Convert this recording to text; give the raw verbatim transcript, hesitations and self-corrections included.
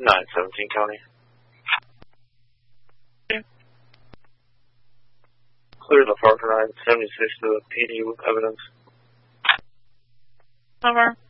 nine seventeen County. Clear the Parker nine seventy-six to the P D with evidence. Over.